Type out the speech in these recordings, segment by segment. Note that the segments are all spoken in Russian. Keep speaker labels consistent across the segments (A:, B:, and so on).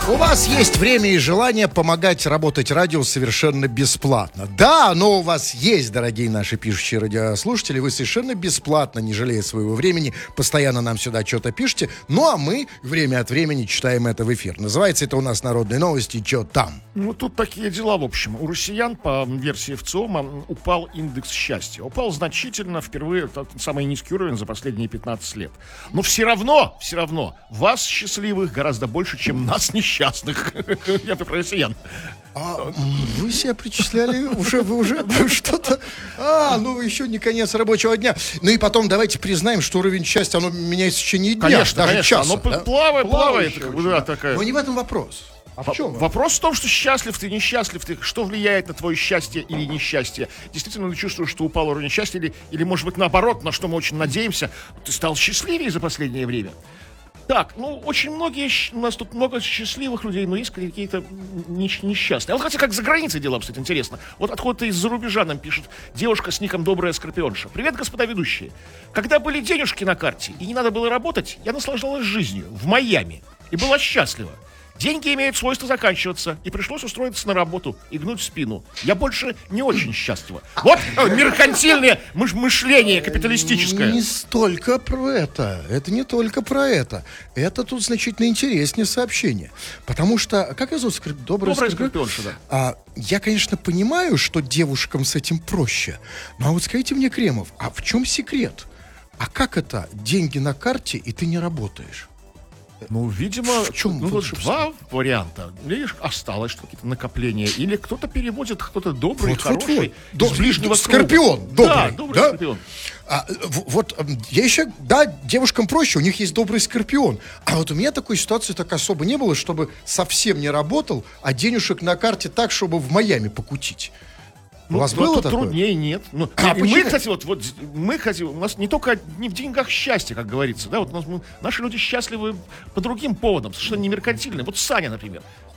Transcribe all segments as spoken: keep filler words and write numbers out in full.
A: У вас есть время и желание помогать работать радио совершенно бесплатно. Да, оно у вас есть, дорогие наши пишущие радиослушатели. Вы совершенно бесплатно, не жалея своего времени, постоянно нам сюда что-то пишете. Ну, а мы время от времени читаем это в эфир. Называется это у нас «Народные новости». Чё там?
B: Ну, тут такие дела, в общем. У россиян, по версии ВЦИОМа, упал индекс счастья. Упал значительно, впервые, это самый низкий уровень за последние пятнадцать лет. Но все равно, все равно, вас счастливых гораздо больше, чем нас несчастных. Я про россиян.
A: А, вы себя причисляли уже, вы уже вы что-то... А, ну еще не конец рабочего дня. Ну и потом давайте признаем, что уровень счастья, оно меняется в течение дня,
B: конечно,
A: даже
B: конечно.
A: часа.
B: Оно
A: да?
B: плавает, плавает.
A: Плавающее
B: Как бы, да, такая.
A: Но не в этом вопрос. А в чем?
B: Вопрос в том, что счастлив ты, несчастлив ты, что влияет на твое счастье или несчастье. Действительно, ты чувствуешь, что упал уровень счастья, или, или может быть наоборот, на что мы очень надеемся, ты стал счастливее за последнее время. Так, ну, очень многие, у нас тут много счастливых людей, но есть какие-то несчастные. А вот хотя как за границей дела, кстати, интересно. Вот откуда-то из-за рубежа нам пишет девушка с ником «Добрая Скорпионша». Привет, господа ведущие. Когда были денежки на карте и не надо было работать, я наслаждалась жизнью в Майами и была счастлива. Деньги имеют свойство заканчиваться, и пришлось устроиться на работу и гнуть спину. Я больше не очень счастлива. Вот э, меркантильное мыш- мышление капиталистическое.
A: Не столько про это. Это не только про это. Это тут значительно интереснее сообщение. Потому что, как ее зовут? Скрип... Добрая,
B: Добрая
A: скрип...
B: Скорпионша, да.
A: А, я, конечно, понимаю, что девушкам с этим проще. Но а вот скажите мне, Кремов, а в чем секрет? А как это? Деньги на карте, и ты не работаешь?
B: Ну, видимо,
A: в чем
B: ну, вот два варианта. Видишь, осталось какие-то накопления. Или кто-то переводит, кто-то добрый,
A: вот, вот,
B: хороший,
A: вот.
B: из ближнего
A: Скорпион,
B: круга.
A: добрый.
B: Да, добрый
A: да?
B: Скорпион.
A: А, вот я еще, да, девушкам проще, у них есть добрый Скорпион. А вот у меня такой ситуации так особо не было, чтобы совсем не работал, а денежек на карте так, чтобы в Майами покутить.
B: Ну,
A: у вас
B: ну,
A: было
B: тут
A: такое?
B: труднее нет. Ну,
A: А
B: и мы,
A: почему?
B: кстати, вот, вот мы, кстати, у нас не только не в деньгах счастье, как говорится, да, вот у нас, мы, наши люди счастливы по другим поводам, совершенно не меркантильные. Вот Саня, например.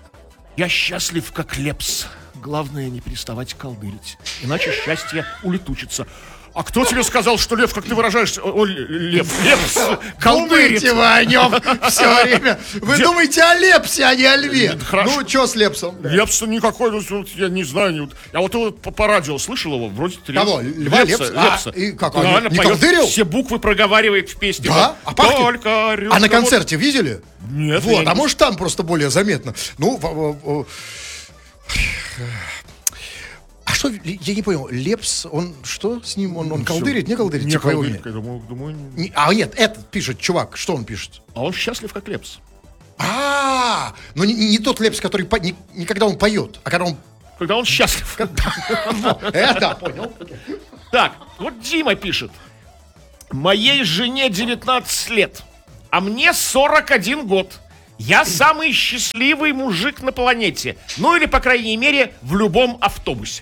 B: Я счастлив, как Лепс. Главное, не переставать колдырить, иначе счастье улетучится. А кто тебе сказал, что Лев, как ты выражаешься, о, Лев, Лепс, колдырит?
A: Думаете вы о нем все время. Вы
B: Где-
A: думаете о Лепсе, а не о Льве.
B: Хорошо.
A: Ну, что с Лепсом?
B: Лепса никакой, ну, вот я не знаю. Не, вот- я вот его по, по радио слышал его, вроде три.
A: Кого? Льва Лепса? А, и как, он
B: Нормально
A: не
B: поет,
A: колдырил?
B: все буквы проговаривает в песне.
A: Да? А пахнет?
B: Только
A: А
B: рюмка
A: на
B: вот-
A: концерте видели?
B: Нет.
A: Вот,
B: я
A: а
B: не-
A: может там просто более заметно. Ну, в- в- в- а что, я не понял, Лепс, он что с ним? Он, он колдырит, не колдырит?
B: Не
A: Типа его
B: колдырит,
A: имя?
B: я думаю, думаю, не-
A: Не- А нет, этот пишет, чувак, что он пишет?
B: А он счастлив, как Лепс.
A: А, но не, не тот Лепс, который по- не, не когда он поет, а когда он...
B: Когда он счастлив.
A: Это, понял.
B: Так, вот Дима пишет. Моей жене девятнадцать лет, а мне сорок один год. Я самый счастливый мужик на планете. Ну или, по крайней мере, в любом автобусе.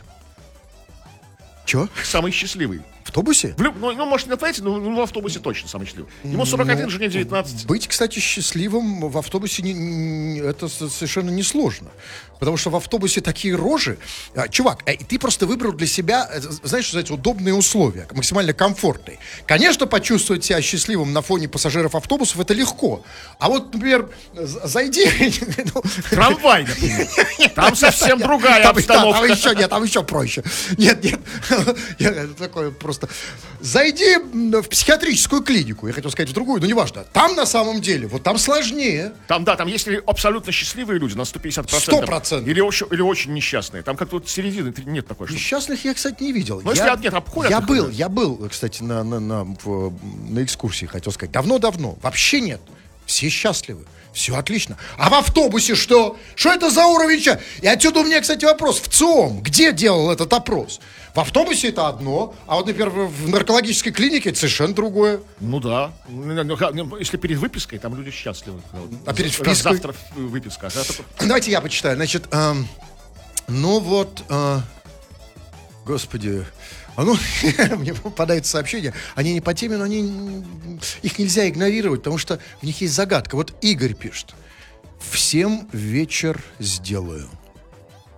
A: Че?
B: Самый счастливый.
A: В автобусе?
B: В люб- ну, ну, может, не на планете, но ну, в автобусе точно самый счастливый. Ему сорок один, жене девятнадцать.
A: Быть, кстати, счастливым в автобусе не- не- это с- совершенно несложно. Потому что в автобусе такие рожи. А, чувак, э, ты просто выбрал для себя, э, знаешь, что сказать, удобные условия, максимально комфортные. Конечно, почувствовать себя счастливым на фоне пассажиров автобусов это легко. А вот, например, з- зайди... ну,
B: Трамвай, например. Там совсем другая
A: Там,
B: обстановка.
A: там еще, нет, там еще проще. Нет, нет. Я такое просто. Зайди в психиатрическую клинику, я хотел сказать в другую, но неважно. Там на самом деле, вот там сложнее.
B: Там, да, там есть ли абсолютно счастливые люди на сто пятьдесят процентов.
A: сто процентов.
B: Или очень, или очень несчастные. Там как-то вот середины нет такой, что...
A: Несчастных я, кстати, не видел.
B: Ну, если
A: я,
B: нет, обходят
A: я
B: их,
A: был,
B: да.
A: я был, кстати, на, на, на, в- на экскурсии, хотел сказать. Давно-давно. Вообще нет. Все счастливы. Все отлично. А в автобусе что? Что это за уровень счастья? И отсюда у меня, кстати, вопрос. В ЦИОМ где делал этот опрос? В автобусе это одно, а вот, например, в наркологической клинике это совершенно другое.
B: Ну да. Ну, если перед выпиской, там люди счастливы.
A: А перед
B: Раз
A: впиской?
B: Завтра выписка. А только-
A: Давайте я почитаю. Значит, эм, ну вот, э, господи, а ну, мне попадает сообщение, они не по теме, но они, их нельзя игнорировать, потому что в них есть загадка. Вот Игорь пишет. Всем вечер сделаю.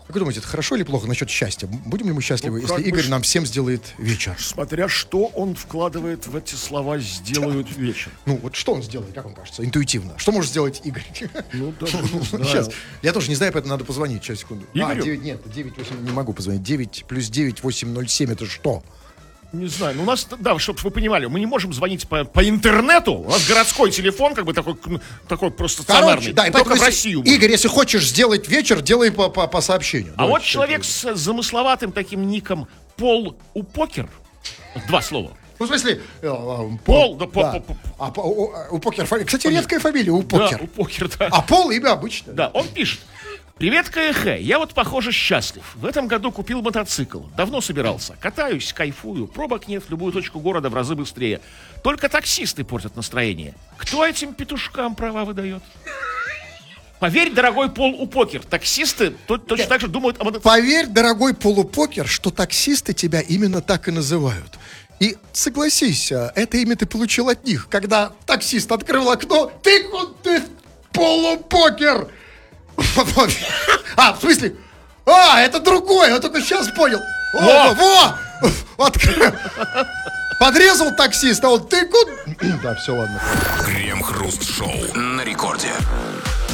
A: Как вы думаете, это хорошо или плохо насчет счастья? Будем ли мы счастливы,
B: Ну,
A: если
B: как бы
A: Игорь
B: ш-
A: нам всем сделает вечер?
B: Смотря что он вкладывает в эти слова «сделают вечер».
A: Ну, вот что он сделает, как вам кажется, интуитивно? Что может сделать Игорь?
B: Ну, даже не знаю.
A: Сейчас. Я тоже не знаю, поэтому надо позвонить. Сейчас, секунду. А,
B: Игорю?
A: девять, нет, девять восемь, не могу позвонить. девять плюс девять восемь ноль семь, это что?
B: Не знаю, ну у нас, да, чтобы вы понимали, мы не можем звонить по, по интернету. У нас городской телефон, как бы такой, ну, такой просто стационарный.
A: да, и
B: только
A: поэтому,
B: в
A: если-
B: Россию. можно.
A: Игорь, если хочешь сделать вечер, делай по, по, по сообщению.
B: А
A: Давайте,
B: вот
A: что
B: человек
A: это?
B: с замысловатым таким ником Пол Упокер. Два слова.
A: Ну, в смысле... э, э,
B: Пол, да, по-
A: да.
B: по- по-
A: А, по- у, у Покер фамилия. Кстати, редкая фамилия, у Покер.
B: Да, Упокер, да.
A: А Пол имя обычное.
B: Да, он пишет. Привет, КХ. Я вот, похоже, счастлив. В этом году купил мотоцикл. Давно собирался. Катаюсь, кайфую. Пробок нет, в любую точку города в разы быстрее. Только таксисты портят настроение. Кто этим петушкам права выдает? Поверь, дорогой Пол Упокер, таксисты то- точно так же думают о мотоцикле.
A: Поверь, дорогой полупокер, что таксисты тебя именно так и называют. И согласись, а, это имя ты получил от них. Когда таксист открыл окно, ты, ты полупокер! А, в смысле? А, это другое, я только сейчас понял. О, во! Открыл. Подрезал таксиста, а он ты куда? Да, все, ладно.
C: Крем-хруст-шоу на рекорде.